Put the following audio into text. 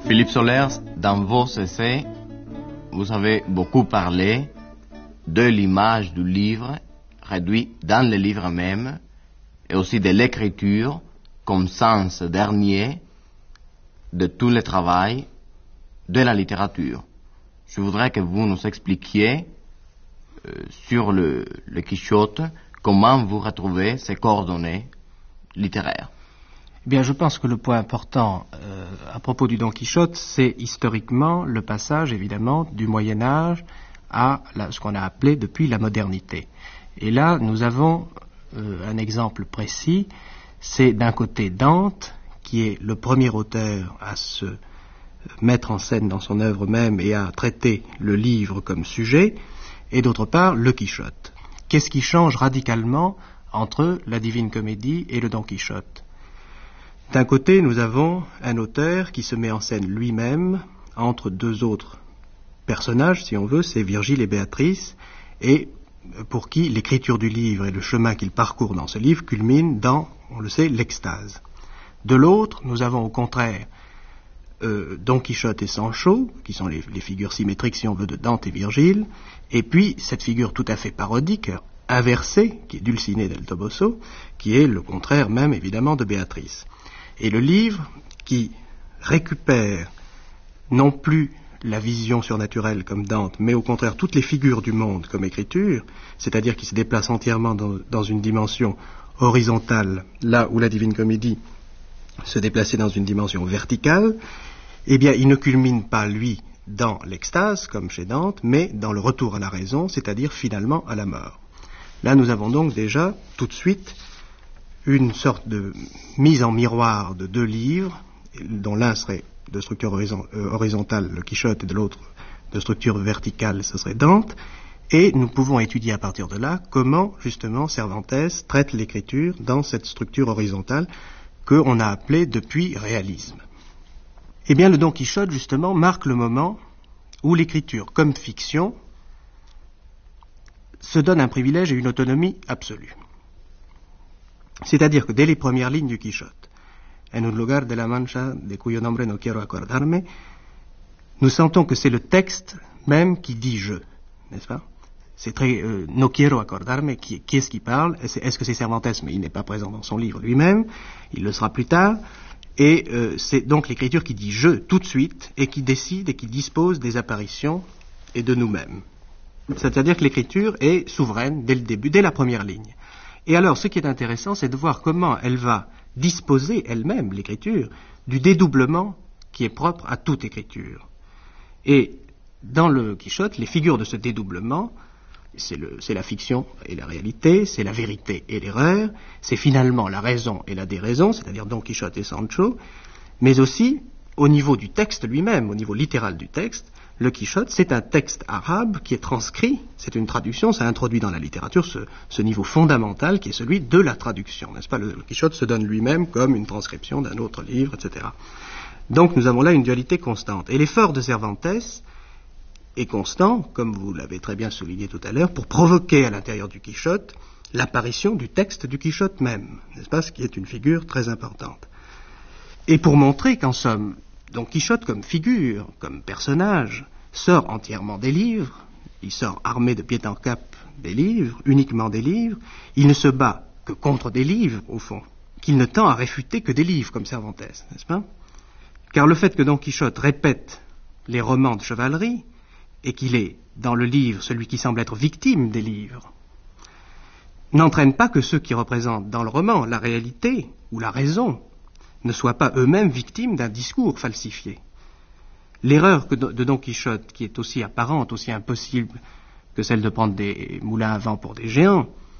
Philippe Sollers, dans vos essais, vous avez beaucoup parlé de l'image du livre réduit dans le livre même et aussi de l'écriture comme sens dernier de tout le travail de la littérature. Je voudrais que vous nous expliquiez sur le Quichotte comment vous retrouvez ces coordonnées littéraires. Eh bien, je pense que le point important à propos du Don Quichotte, c'est historiquement le passage, évidemment, du Moyen-Âge à ce qu'on a appelé depuis la modernité. Et là, nous avons un exemple précis, c'est d'un côté Dante, qui est le premier auteur à se mettre en scène dans son œuvre même et à traiter le livre comme sujet, et d'autre part, le Quichotte. Qu'est-ce qui change radicalement entre la Divine Comédie et le Don Quichotte ? D'un côté, nous avons un auteur qui se met en scène lui-même entre deux autres personnages, si on veut, c'est Virgile et Béatrice, et pour qui l'écriture du livre et le chemin qu'il parcourt dans ce livre culminent dans, on le sait, l'extase. De l'autre, nous avons au contraire Don Quichotte et Sancho, qui sont les figures symétriques, si on veut, de Dante et Virgile, et puis cette figure tout à fait parodique, inversée, qui est Dulcinée del Toboso, qui est le contraire même, évidemment, de Béatrice. Et le livre qui récupère non plus la vision surnaturelle comme Dante, mais au contraire toutes les figures du monde comme écriture, c'est-à-dire qui se déplace entièrement dans une dimension horizontale, là où la Divine Comédie se déplaçait dans une dimension verticale, eh bien il ne culmine pas, lui, dans l'extase, comme chez Dante, mais dans le retour à la raison, c'est-à-dire finalement à la mort. Là nous avons donc déjà, tout de suite, une sorte de mise en miroir de deux livres, dont l'un serait de structure horizontale, le Quichotte, et de l'autre de structure verticale, ce serait Dante, et nous pouvons étudier à partir de là comment, justement, Cervantes traite l'écriture dans cette structure horizontale qu'on a appelée depuis réalisme. Eh bien, le Don Quichotte, justement, marque le moment où l'écriture, comme fiction, se donne un privilège et une autonomie absolue. C'est-à-dire que dès les premières lignes du Quichotte, en un lugar de la Mancha de cuyo nombre no quiero acordarme, nous sentons que c'est le texte même qui dit je, n'est-ce pas ? C'est très no quiero acordarme, qui est-ce qui parle ? Est-ce que c'est Cervantes ? Mais il n'est pas présent dans son livre lui-même, il le sera plus tard, et c'est donc l'écriture qui dit je tout de suite, et qui décide et qui dispose des apparitions et de nous-mêmes. C'est-à-dire que l'écriture est souveraine dès le début, dès la première ligne. Et alors, ce qui est intéressant, c'est de voir comment elle va disposer elle-même, l'écriture, du dédoublement qui est propre à toute écriture. Et dans le Quichotte, les figures de ce dédoublement, c'est la fiction et la réalité, c'est la vérité et l'erreur, c'est finalement la raison et la déraison, c'est-à-dire Don Quichotte et Sancho, mais aussi, au niveau du texte lui-même, au niveau littéral du texte, le Quichotte, c'est un texte arabe qui est transcrit, c'est une traduction, ça introduit dans la littérature ce niveau fondamental qui est celui de la traduction, n'est-ce pas ? Le Quichotte se donne lui-même comme une transcription d'un autre livre, etc. Donc nous avons là une dualité constante. Et l'effort de Cervantes est constant, comme vous l'avez très bien souligné tout à l'heure, pour provoquer à l'intérieur du Quichotte l'apparition du texte du Quichotte même, n'est-ce pas ? Ce qui est une figure très importante. Et pour montrer qu'en somme, Don Quichotte comme figure, comme personnage, sort entièrement des livres, il sort armé de pied en cap des livres, uniquement des livres, il ne se bat que contre des livres, au fond, qu'il ne tend à réfuter que des livres, comme Cervantes, n'est-ce pas ? Car le fait que Don Quichotte répète les romans de chevalerie, et qu'il est, dans le livre, celui qui semble être victime des livres, n'entraîne pas que ceux qui représentent dans le roman la réalité ou la raison ne soient pas eux-mêmes victimes d'un discours falsifié. L'erreur de Don Quichotte, qui est aussi apparente, aussi impossible que celle de prendre des moulins à vent pour des géants,